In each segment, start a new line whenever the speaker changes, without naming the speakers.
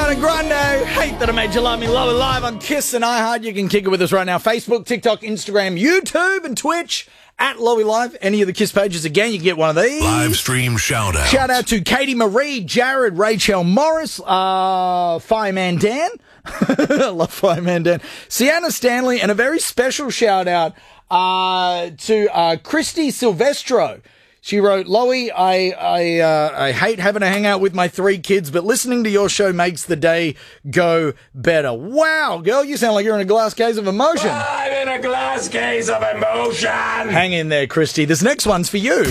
Ariana Grande, Hate That I Made You Love Me, Lower Live on Kiss and iHeart. You can kick it with us right now. Facebook, TikTok, Instagram, YouTube and Twitch at Lowy Live. Any of the Kiss pages, again, you can get one of these.
Live stream shout out.
Shout out to Katie Marie, Jared, Rachel Morris, Fireman Dan. I love Fireman Dan. Sienna Stanley, and a very special shout out to Christy Silvestro. She wrote, Lowy, I hate having to hang out with my 3 kids, but listening to your show makes the day go better. Wow, girl, you sound like you're in a glass case of emotion.
I'm in a glass case of emotion.
Hang in there, Christy. This next one's for you.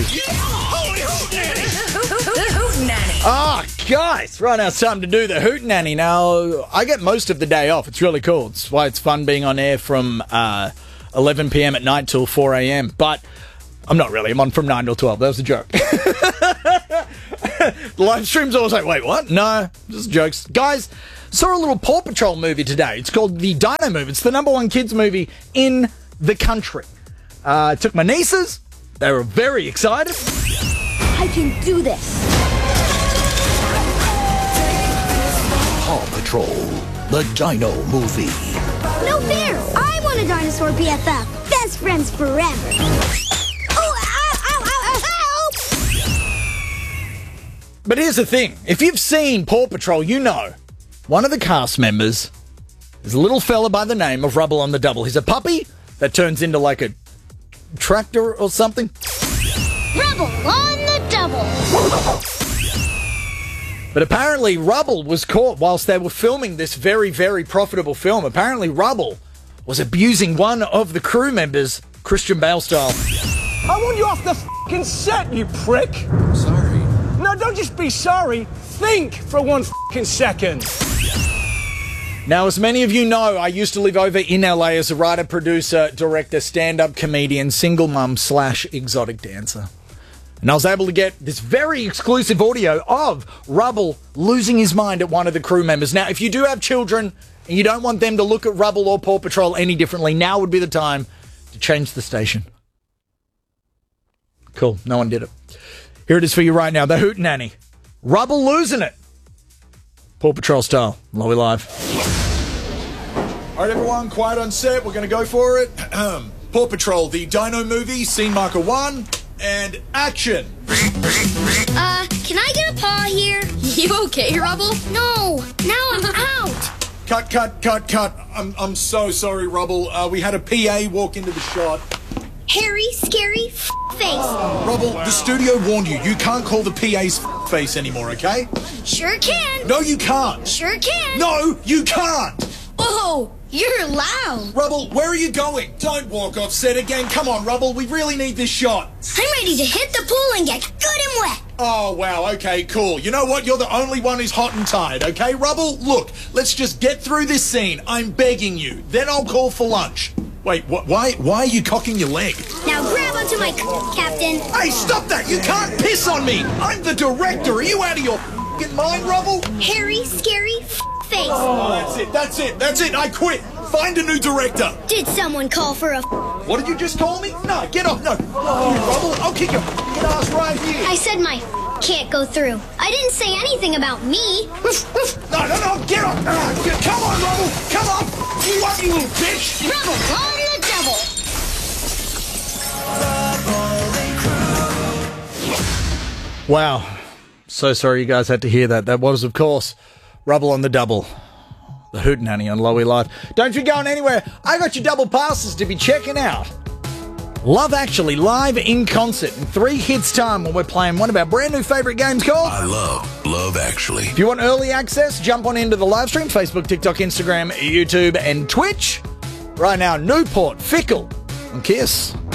Ah, guys, right now it's time to do the Hoot Nanny. Now, I get most of the day off. It's really cool. It's why it's fun being on air from 11 p.m. at night till 4 a.m. But I'm not really. I'm on from 9 till 12. That was a joke. The live stream's always like, wait, what? No, just jokes. Guys, saw a little Paw Patrol movie today. It's called the Dino Movie. It's the #1 kids movie in the country. Took my nieces. They were very excited.
I can do this.
Paw Patrol, the Dino Movie.
No fair. I want a dinosaur BFF. Best friends forever.
But here's the thing. If you've seen Paw Patrol, you know one of the cast members is a little fella by the name of Rubble on the Double. He's a puppy that turns into like a tractor or something.
Rubble on the Double.
But apparently Rubble was caught whilst they were filming this very, very profitable film. Apparently Rubble was abusing one of the crew members, Christian Bale style.
I want you off the f***ing set, you prick.
Sorry.
No, don't just be sorry. Think for 1 f***ing second.
Now, as many of you know, I used to live over in LA as a writer, producer, director, stand-up comedian, single mum / exotic dancer. And I was able to get this very exclusive audio of Rubble losing his mind at one of the crew members. Now, if you do have children and you don't want them to look at Rubble or Paw Patrol any differently, now would be the time to change the station. Cool. No one did it. Here it is for you right now. The Hoot Nanny. Rubble losing it. Paw Patrol style. Lowy Live. All right, everyone. Quiet on set. We're going to go for it. Paw Patrol, the Dino Movie, scene marker 1, and action.
Can I get a paw here?
You okay, Rubble?
No. Now I'm out.
Cut. I'm so sorry, Rubble. We had a PA walk into the shot.
Hairy, scary face.
Rubble, the studio warned you. You can't call the PA's face anymore, okay?
Sure can.
No, you can't.
Sure can.
No, you can't.
Oh, you're loud.
Rubble, where are you going? Don't walk off set again. Come on, Rubble. We really need this shot.
I'm ready to hit the pool and get good and wet.
Oh, wow. Okay, cool. You know what? You're the only one who's hot and tired, okay, Rubble? Look, let's just get through this scene. I'm begging you. Then I'll call for lunch. Wait, why are you cocking your leg?
Now grab onto my captain.
Hey, stop that! You can't piss on me! I'm the director! Are you out of your f***ing mind, Rubble?
Hairy, scary face.
Oh, that's it! I quit! Find a new director!
Did someone call for a
What did you just call me? No, get off! No! Rubble, I'll kick your f***ing ass right here!
I said my can't go through. I didn't say anything about me.
No, get off! Come on, Rubble! Come on! You little bitch!
Rubble on the Double.
Wow. So sorry you guys had to hear that. That was, of course, Rubble on the Double. The Hoot Nanny on Lowy Live. Don't you going anywhere. I got your double passes to be checking out Love Actually live in concert in 3 hits time when we're playing one of our brand new favourite games called
I love Actually.
If you want early access, jump on into the live stream, Facebook, TikTok, Instagram, YouTube and Twitch. Right now, Newport, Fickle and Kiss.